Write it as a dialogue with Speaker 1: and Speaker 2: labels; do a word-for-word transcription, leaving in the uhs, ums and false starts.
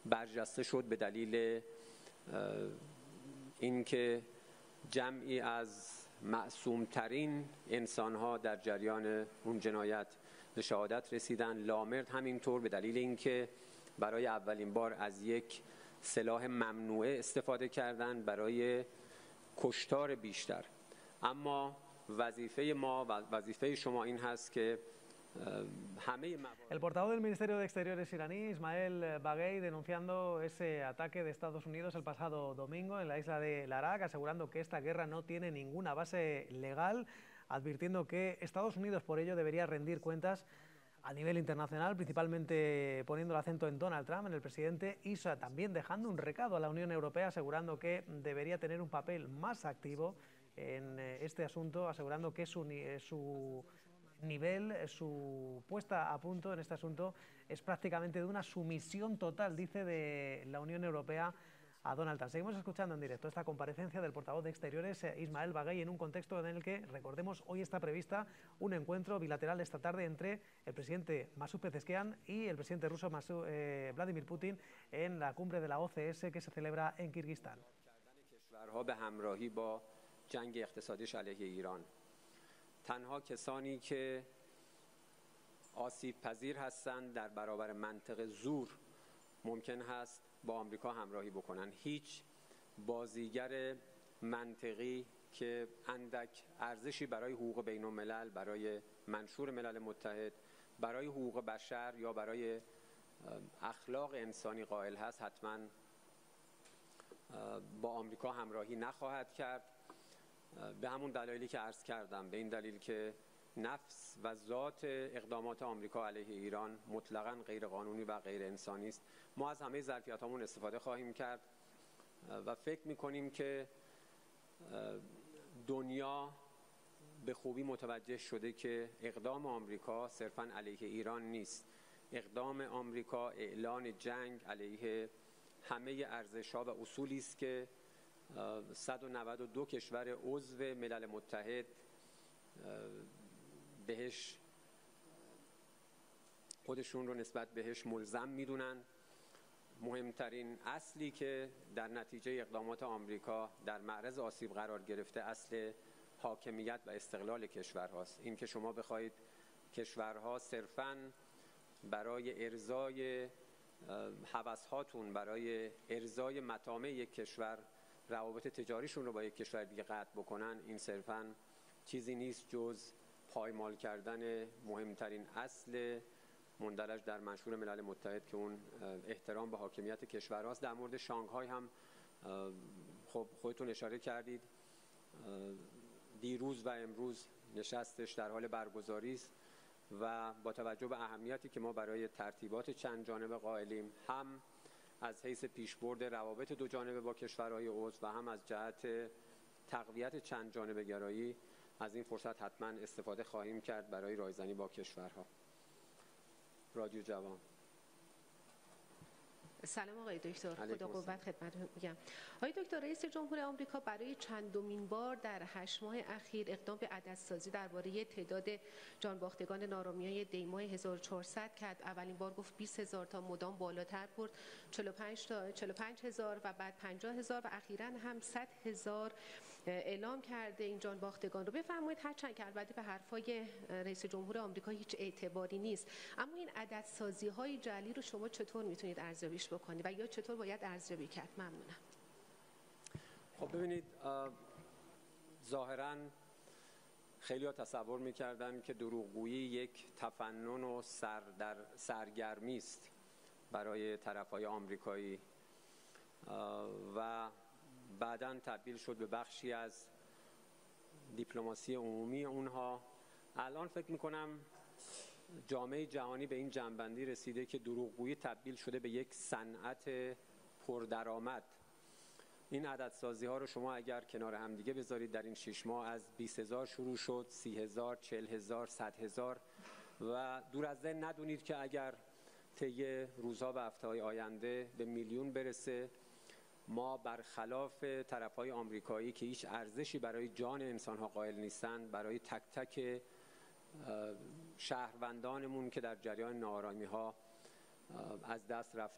Speaker 1: برجسته شد به دلیل اینکه جمعی از معصومترین انسانها در جریان اون جنایت به شهادت رسیدن. لامرد همینطور به دلیل اینکه برای اولین بار از یک سلاح ممنوعه استفاده کردن برای کشتار بیشتر. اما وظیفه ما و وظیفه شما این هست که
Speaker 2: El portavoz del Ministerio de Exteriores iraní, Ismael Baghei, denunciando ese ataque de Estados Unidos el pasado domingo en la isla de Larak, asegurando que esta guerra no tiene ninguna base legal, advirtiendo que Estados Unidos por ello debería rendir cuentas a nivel internacional, principalmente poniendo el acento en Donald Trump, en el presidente, y también dejando un recado a la Unión Europea, asegurando que debería tener un papel más activo en este asunto, asegurando que su, su nivel, su puesta a punto en este asunto es prácticamente de una sumisión total, dice, de la Unión Europea a Donald Trump. Seguimos escuchando en directo esta comparecencia del portavoz de Exteriores, Ismael Baghei, en un contexto en el que, recordemos, hoy está prevista un encuentro bilateral esta tarde entre el presidente Masud Pezeshkian y el presidente ruso Masud, eh, Vladimir Putin en la cumbre de la O C S que se celebra en Kirguistán.
Speaker 1: تنها کسانی که آسیب پذیر هستند در برابر منطق زور ممکن هست با آمریکا همراهی بکنن. هیچ بازیگر منطقی که اندک ارزشی برای حقوق بین الملل، برای منشور ملل متحد، برای حقوق بشر یا برای اخلاق انسانی قائل هست حتما با آمریکا همراهی نخواهد کرد. به همون دلایلی که عرض کردم، به این دلیل که نفس و ذات اقدامات آمریکا علیه ایران مطلقاً غیر قانونی و غیر انسانی است. ما از همه ظرفیت‌هامون استفاده خواهیم کرد و فکر می‌کنیم که دنیا به خوبی متوجه شده که اقدام آمریکا صرفاً علیه ایران نیست. اقدام آمریکا اعلان جنگ علیه همه ارزش‌ها و اصولی است که صد و نود و دو کشور عضو ملل متحد بهش خودشون رو نسبت بهش ملزم میدونن. مهمترین اصلی که در نتیجه اقدامات آمریکا در معرض آسیب قرار گرفته اصل حاکمیت و استقلال کشورهاست. این که شما بخواید کشورها صرفاً برای ارضای هوس‌هاتون، برای ارضای مطامع یک کشور روابط تجاریشون رو با یک کشور دیگه قطع بکنن، این صرفاً چیزی نیست جز پایمال کردن مهمترین اصل مندرج در منشور ملل متحد که اون احترام به حاکمیت کشورهاست. در مورد شانگهای هم خب خودتون اشاره کردید، دیروز و امروز نشستش در حال برگزاری است و با توجه به اهمیتی که ما برای ترتیبات چند جانبه قائلیم، هم از حیث پیشبرد روابط دو جانبه با کشورهای عضو و هم از جهت تقویت چند جانبه گرایی از این فرصت حتما استفاده خواهیم کرد برای رایزنی با کشورها. رادیو جوان.
Speaker 3: سلام آقای دکتر، خدا قوت خدمتتون میگم. آقای دکتر، رئیس جمهور آمریکا برای چندمین بار در هشت ماه اخیر اقدام به عددسازی درباره تعداد جانباختگان نارامیای دی ماه هزار و چهارصد کرد. اولین بار گفت بیست هزار تا، مدام بالاتر برد، چهل و پنج تا چهل و پنج هزار و بعد پنجاه هزار و اخیراً هم صد هزار اعلام کرده این جانباختگان رو. بفرمایید، هرچند که البته به حرفای رئیس جمهور آمریکا هیچ اعتباری نیست، اما این عددسازی های جعلی رو شما چطور میتونید ارزیابیش بکنی و یا چطور باید ارزیابی کرد؟ ممنونم.
Speaker 1: خب ببینید، ظاهراً خیلی ها تصور میکردن که دروغگویی یک تفنن و سر در سرگرمی است برای طرفهای آمریکایی و بعداً تبدیل شد به بخشی از دیپلماسی عمومی اونها. الان فکر میکنم جامعه جهانی به این جنبندی رسیده که دروغگویی تبدیل شده به یک صنعت پردرآمد. این عددسازی ها رو شما اگر کنار هم دیگه بذارید، در این شش ماه از بیست هزار شروع شد، سی هزار، چهل هزار، صد هزار و دور از ذهن ندونید که اگر طی روزها و هفته‌های آینده به میلیون برسه، ما برخلاف طرفهای آمریکایی که هیچ ارزشی برای جان انسانها قائل نیستند، برای تک تک شهروندانمون که در جریان ناآرامی‌ها از دست رفت